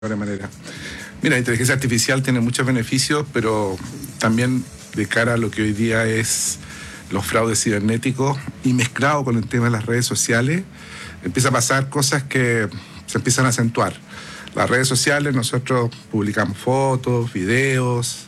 De manera. Mira, la inteligencia artificial tiene muchos beneficios, pero también de cara a lo que hoy día es los fraudes cibernéticos y mezclado con el tema de las redes sociales, empieza a pasar cosas que se empiezan a acentuar. Las redes sociales, nosotros publicamos fotos, videos,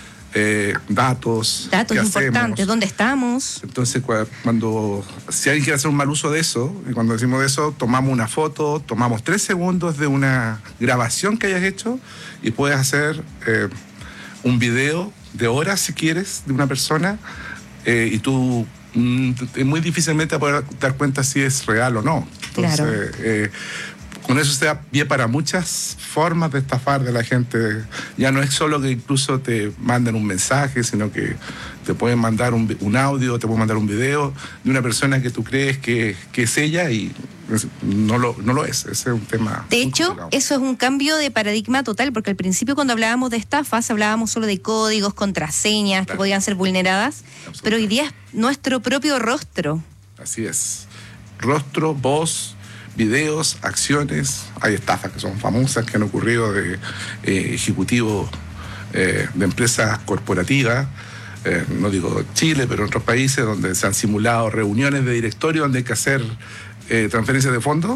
datos. Datos importantes, ¿dónde estamos? Entonces, si alguien quiere hacer un mal uso de eso, y cuando decimos eso, tomamos una foto, tomamos 3 segundos de una grabación que hayas hecho y puedes hacer un video de horas, si quieres, de una persona, y tú muy difícilmente vas a poder dar cuenta si es real o no. Entonces, claro. Con eso se da pie para muchas formas de estafar de la gente. Ya no es solo que incluso te manden un mensaje, sino que te pueden mandar un audio, te pueden mandar un video de una persona que tú crees que es ella y no lo es. Ese es un tema. De hecho, complicado. Eso es un cambio de paradigma total, porque al principio cuando hablábamos de estafas, hablábamos solo de códigos, contraseñas, claro, que podían ser vulneradas, pero hoy día es nuestro propio rostro. Así es. Rostro, voz, videos, acciones. Hay estafas que son famosas, que han ocurrido de ejecutivos de empresas corporativas, no digo Chile, pero en otros países donde se han simulado reuniones de directorio donde hay que hacer transferencias de fondos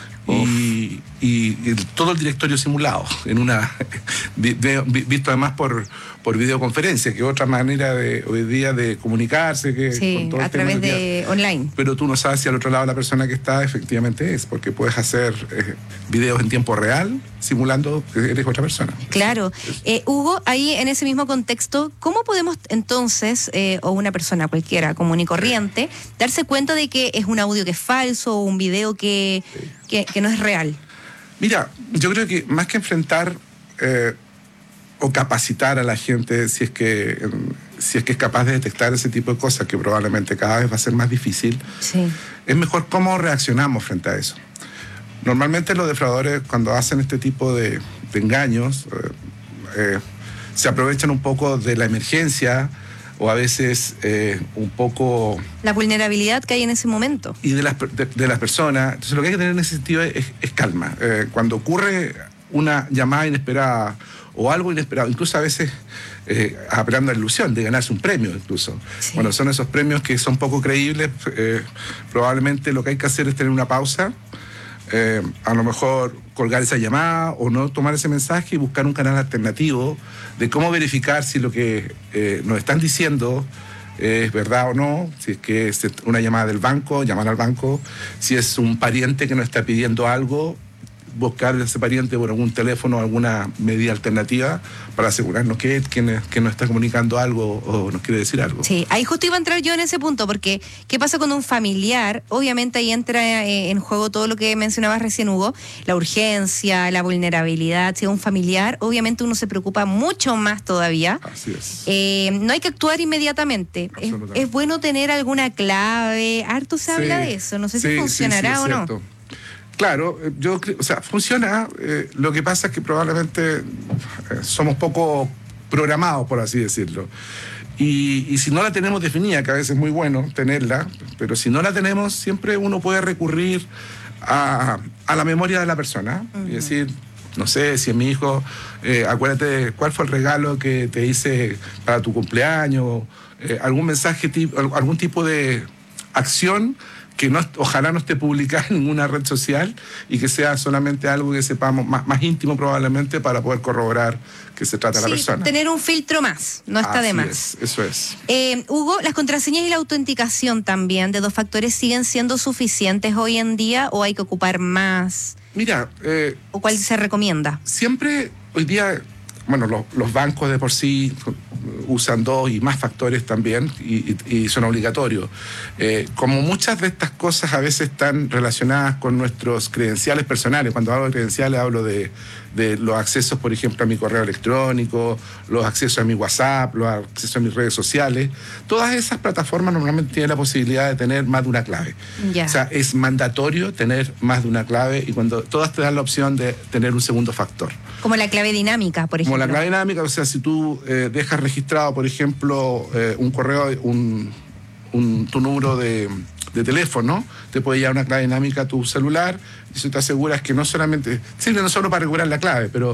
y todo el directorio simulado, en una visto además por videoconferencia, que es otra manera de hoy día de comunicarse, que sí, con todo a través de online. Pero tú no sabes si al otro lado la persona que está efectivamente es, porque puedes hacer videos en tiempo real simulando que eres otra persona. Claro. Hugo, ahí en ese mismo contexto, ¿cómo podemos entonces, o una persona cualquiera común y corriente, darse cuenta de que es un audio que es falso o un video que no es real? Mira, yo creo que más que enfrentar o capacitar a la gente si es que es capaz de detectar ese tipo de cosas, que probablemente cada vez va a ser más difícil, sí, es mejor cómo reaccionamos frente a eso. Normalmente los defraudadores, cuando hacen este tipo de engaños, se aprovechan un poco de la emergencia o a veces un poco la vulnerabilidad que hay en ese momento y de las personas. Entonces lo que hay que tener en ese sentido es calma. Cuando ocurre una llamada inesperada o algo inesperado, incluso a veces apelando a la ilusión de ganarse un premio incluso. Sí. Bueno, son esos premios que son poco creíbles. Probablemente lo que hay que hacer es tener una pausa, a lo mejor colgar esa llamada o no tomar ese mensaje y buscar un canal alternativo de cómo verificar si lo que nos están diciendo es verdad o no, si es que es una llamada del banco, llamar al banco, si es un pariente que nos está pidiendo algo, buscar a ese pariente por algún teléfono, alguna medida alternativa para asegurarnos que nos está comunicando algo o nos quiere decir algo. Sí, ahí justo iba a entrar yo en ese punto, porque ¿qué pasa con un familiar? Obviamente ahí entra en juego todo lo que mencionabas recién, Hugo, la urgencia, la vulnerabilidad. Si es un familiar, obviamente uno se preocupa mucho más todavía. Así es. No hay que actuar inmediatamente. Es bueno tener alguna clave. Harto se habla de eso. No sé si funcionará o no. Claro, yo creo, o sea, funciona. Lo que pasa es que probablemente somos poco programados, por así decirlo. Y si no la tenemos definida, que a veces es muy bueno tenerla, pero si no la tenemos, siempre uno puede recurrir a la memoria de la persona. Uh-huh. Y decir, no sé, si es mi hijo, acuérdate cuál fue el regalo que te hice para tu cumpleaños, algún mensaje, algún tipo de acción que ojalá no esté publicada en ninguna red social y que sea solamente algo que sepamos más íntimo probablemente para poder corroborar que se trata de la persona. Tener un filtro más, no está de más. Eso es. Hugo, ¿las contraseñas y la autenticación también de 2 factores siguen siendo suficientes hoy en día o hay que ocupar más? Mira, ¿o cuál se recomienda? Siempre, hoy día, bueno, los bancos de por sí usan 2 y más factores también y son obligatorios. Como muchas de estas cosas a veces están relacionadas con nuestros credenciales personales, cuando hablo de credenciales hablo de los accesos, por ejemplo, a mi correo electrónico, los accesos a mi WhatsApp, los accesos a mis redes sociales, todas esas plataformas normalmente tienen la posibilidad de tener más de una clave. Yeah. O sea, es mandatorio tener más de una clave y cuando todas te dan la opción de tener un segundo factor. Como la clave dinámica, por ejemplo. Como la clave dinámica, o sea, si tú dejas registrado, por ejemplo, un correo, tu número de de teléfono, te puede llevar una clave dinámica a tu celular, y eso te aseguras que no solamente, sirve no solo para recuperar la clave, pero